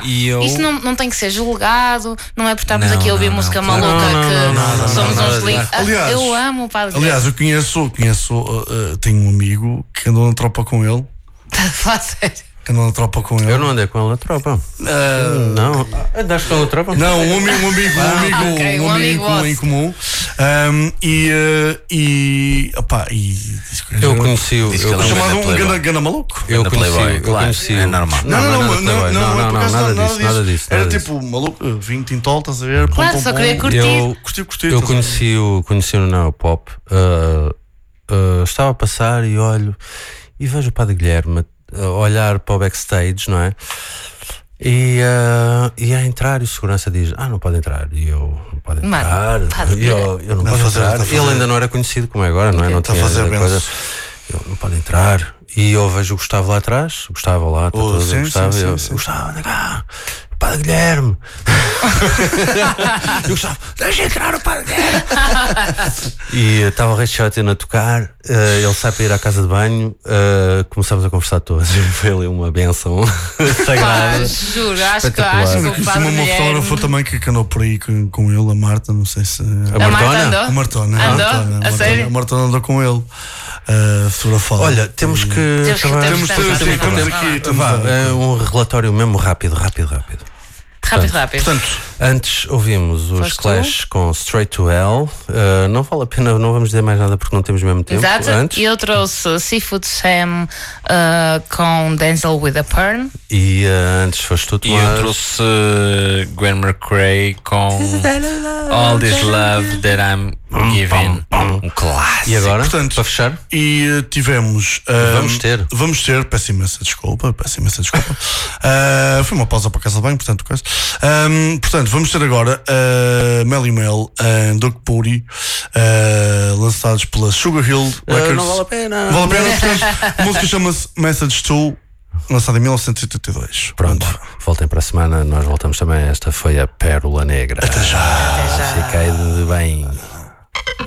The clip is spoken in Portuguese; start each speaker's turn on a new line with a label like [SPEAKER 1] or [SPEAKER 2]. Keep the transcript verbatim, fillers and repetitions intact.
[SPEAKER 1] e eu...
[SPEAKER 2] Isso não, não tem que ser julgado, não é por estarmos
[SPEAKER 1] Não,
[SPEAKER 2] aqui a ouvir
[SPEAKER 1] não,
[SPEAKER 2] música
[SPEAKER 1] não.
[SPEAKER 2] maluca
[SPEAKER 1] Não, não,
[SPEAKER 2] que
[SPEAKER 1] não, não, não,
[SPEAKER 2] somos
[SPEAKER 1] não,
[SPEAKER 2] uns
[SPEAKER 1] não,
[SPEAKER 2] livros.
[SPEAKER 3] Aliás-
[SPEAKER 2] Eu amo o Padre Guilherme.
[SPEAKER 3] Aliás, eu conheço, conheço uh, uh, tenho um amigo que andou na tropa com ele.
[SPEAKER 2] Fala sério.
[SPEAKER 3] Que andou na tropa com ele.
[SPEAKER 4] Eu não andei com ele na tropa.
[SPEAKER 3] Uh,
[SPEAKER 4] Não. Andaste com ele na tropa?
[SPEAKER 3] Não, um amigo, um amigo, um amigo,
[SPEAKER 2] ok,
[SPEAKER 3] um
[SPEAKER 2] um
[SPEAKER 3] amigo
[SPEAKER 2] amigo
[SPEAKER 3] em
[SPEAKER 2] vosso.
[SPEAKER 3] comum. Um, e, uh, e, opá, e
[SPEAKER 4] Eu conheci-o.
[SPEAKER 1] Diz que
[SPEAKER 4] eu
[SPEAKER 1] ele é
[SPEAKER 4] conheci-
[SPEAKER 3] chamado um
[SPEAKER 1] Playboy.
[SPEAKER 3] gana, gana maluco.
[SPEAKER 4] Eu
[SPEAKER 1] Anda
[SPEAKER 4] conheci,
[SPEAKER 1] Playboy,
[SPEAKER 4] eu
[SPEAKER 1] claro,
[SPEAKER 4] conheci.
[SPEAKER 1] é normal.
[SPEAKER 3] Não, não, não,
[SPEAKER 4] não,
[SPEAKER 3] não, não,
[SPEAKER 4] não,
[SPEAKER 3] não,
[SPEAKER 4] não, nada disso, nada disso.
[SPEAKER 3] Era
[SPEAKER 4] nada
[SPEAKER 3] tipo maluco, vinho tintol, estás a ver? Pum,
[SPEAKER 2] Claro,
[SPEAKER 3] pum,
[SPEAKER 2] só
[SPEAKER 3] pum.
[SPEAKER 2] queria curtir.
[SPEAKER 4] Eu,
[SPEAKER 3] Curtiu, curtiu.
[SPEAKER 4] eu
[SPEAKER 3] estás a ver?
[SPEAKER 4] conheci-o conheci na Pop. Uh, uh, estava a passar e olho e vejo o Padre Guilherme a olhar para o backstage, não é? E, uh, e a entrar e o segurança diz: Ah, não pode entrar. E eu: Não pode
[SPEAKER 2] Mano,
[SPEAKER 4] entrar.
[SPEAKER 2] Padre
[SPEAKER 4] E eu, eu não
[SPEAKER 3] Não,
[SPEAKER 4] posso
[SPEAKER 3] fazer-
[SPEAKER 4] entrar.
[SPEAKER 3] está a fazer-
[SPEAKER 4] Ele ainda não era conhecido como é agora, não é? Não
[SPEAKER 3] Está a
[SPEAKER 4] tinha
[SPEAKER 3] fazer
[SPEAKER 4] essa coisa.
[SPEAKER 3] benços.
[SPEAKER 4] Eu: Não pode entrar. E eu vejo o Gustavo lá atrás. O Gustavo lá, está
[SPEAKER 3] Oh,
[SPEAKER 4] todo
[SPEAKER 3] sim,
[SPEAKER 4] o Gustavo.
[SPEAKER 3] sim,
[SPEAKER 4] e eu:
[SPEAKER 3] sim, sim.
[SPEAKER 4] Gustavo, anda cá. Padre Guilherme. E o Gustavo: Deixa entrar o Padre Guilherme. E estava o Rei Shotton a tocar. Uh, ele sai para ir à casa de banho. Uh, começamos a conversar todos. Foi ali uma benção
[SPEAKER 2] Pá,
[SPEAKER 4] sagrada.
[SPEAKER 2] juro, acho que,
[SPEAKER 4] Espetacular.
[SPEAKER 2] acho que o
[SPEAKER 3] Conheci
[SPEAKER 2] Padre
[SPEAKER 3] uma
[SPEAKER 2] Guilherme...
[SPEAKER 3] fotógrafa também que andou por aí com, com ele, a Marta, não sei se.
[SPEAKER 4] A
[SPEAKER 2] A Marta
[SPEAKER 4] Martona?
[SPEAKER 2] andou?
[SPEAKER 3] A Martona.
[SPEAKER 2] Andou?
[SPEAKER 3] A Martona,
[SPEAKER 2] A
[SPEAKER 3] a Martona,
[SPEAKER 2] sério?
[SPEAKER 3] a Martona andou com ele. Uh, fotografado.
[SPEAKER 4] Olha, temos que.
[SPEAKER 2] Temos que-
[SPEAKER 4] acabar-
[SPEAKER 2] temos
[SPEAKER 3] Temos, temos,
[SPEAKER 2] Temos-
[SPEAKER 3] temos
[SPEAKER 2] temos-
[SPEAKER 3] aqui. Temos
[SPEAKER 4] Vá,
[SPEAKER 3] a-
[SPEAKER 4] é um relatório mesmo rápido, rápido, rápido.
[SPEAKER 2] Rápido, rápido.
[SPEAKER 3] Portanto,
[SPEAKER 4] Antes ouvimos os
[SPEAKER 2] Foste
[SPEAKER 4] Clash com Straight to Hell. Uh, não vale a pena, não vamos dizer mais nada porque não temos mesmo tempo.
[SPEAKER 2] Exato.
[SPEAKER 4] Antes.
[SPEAKER 2] E eu trouxe Seafood Sam uh, com Denzel with a Pern.
[SPEAKER 4] E uh, antes foste tu,
[SPEAKER 1] E
[SPEAKER 4] Tomás.
[SPEAKER 1] eu trouxe uh, Gwen McRae com All This Love That I'm Giving. Um clássico.
[SPEAKER 4] E agora?
[SPEAKER 3] Portanto,
[SPEAKER 4] para fechar?
[SPEAKER 3] e uh, tivemos. uh,
[SPEAKER 4] Vamos ter.
[SPEAKER 3] Vamos ter, peço imensa desculpa, peço imensa desculpa. Uh, foi uma pausa para a casa de banho, portanto, coisa. Um, portanto, vamos ter agora uh, Melly Mel e Doug Puri, uh, lançados pela Sugar Hill Records.
[SPEAKER 4] Uh, não vale a pena.
[SPEAKER 3] Vale a pena, portanto, a música chama-se Message to, lançada em mil novecentos e oitenta e dois.
[SPEAKER 4] Pronto,
[SPEAKER 3] Vambora.
[SPEAKER 4] voltem para a semana. Nós voltamos também. Esta foi a Pérola Negra. Até já.
[SPEAKER 2] Até já.
[SPEAKER 4] Fiquei de bem.